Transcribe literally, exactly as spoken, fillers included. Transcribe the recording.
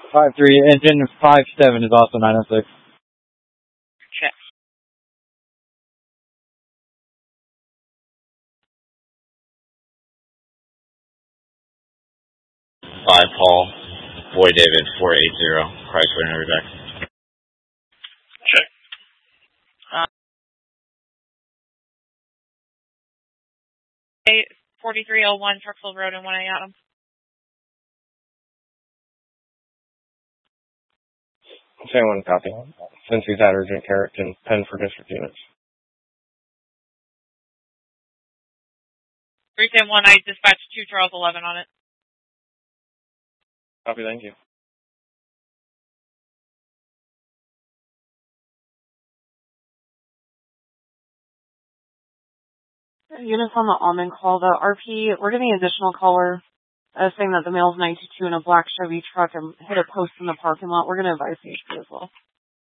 five three, engine five seven is also nine oh six. Check. five Paul, Boy David, four eight zero, Chrysler and Everback. Check. Uh, forty-three oh one Truxville Road in one A Adam. Say one copy. Since he's had urgent care, can pen for district units. three ten one, I dispatched two Charles eleven on it. Copy, thank you. Units on the Almond call, the R P, we're getting additional caller uh, saying that the male's nine two two in a black Chevy truck and hit a post in the parking lot. We're going to advise the H P as well.